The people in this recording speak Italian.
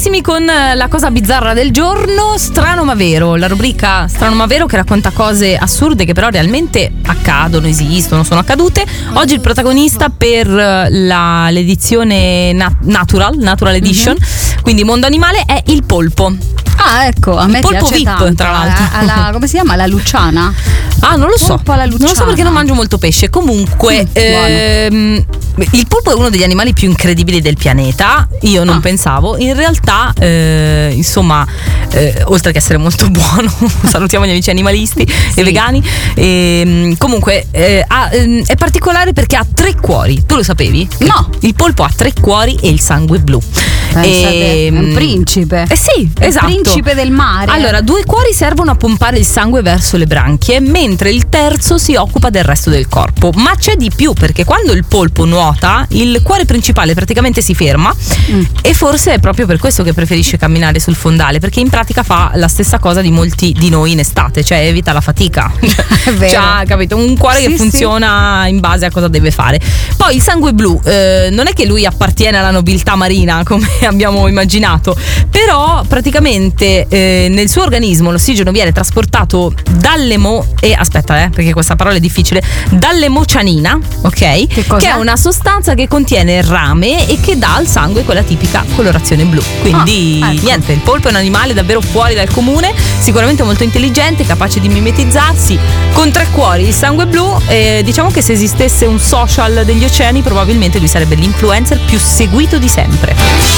carissimi con la cosa bizzarra del giorno, strano ma vero, la rubrica Strano ma vero che racconta cose assurde che però realmente accadono, esistono, sono accadute. Oggi il protagonista per l'edizione Natural Edition, quindi mondo animale, è il polpo. Ah, ecco, a me il polpo piace VIP, tanto. tra l'altro. Come si chiama? La Luciana? Ah, non lo so. Polpo alla Non lo so Luciana. perché non mangio molto pesce. Comunque, il polpo è uno degli animali più incredibili del pianeta. Io non pensavo. In realtà, insomma, oltre che essere molto buono, salutiamo gli amici animalisti e vegani. Comunque, è particolare perché ha 3 cuori. Tu lo sapevi? No. Il polpo ha 3 cuori e il sangue blu. Pensate, è un principe. Sì, È esatto. il principe del mare. Allora, 2 cuori servono a pompare il sangue verso le branchie, mentre il terzo si occupa del resto del corpo. Ma c'è di più, perché quando il polpo nuota, il cuore principale praticamente si ferma e forse è proprio per questo che preferisce camminare sul fondale, perché in pratica fa la stessa cosa di molti di noi in estate, cioè evita la fatica. È vero. Cioè, capito? Un cuore che funziona in base a cosa deve fare. Poi il sangue blu, non è che lui appartiene alla nobiltà marina come abbiamo immaginato, però praticamente nel suo organismo l'ossigeno viene trasportato perché questa parola è difficile, dall'emocianina, ok? Che cos'è? Che è una sostanza che contiene rame e che dà al sangue quella tipica colorazione blu. Quindi ecco. niente, il polpo è un animale davvero fuori dal comune, sicuramente molto intelligente, capace di mimetizzarsi, con 3 cuori, il sangue blu. Diciamo che se esistesse un social degli oceani probabilmente lui sarebbe l'influencer più seguito di sempre.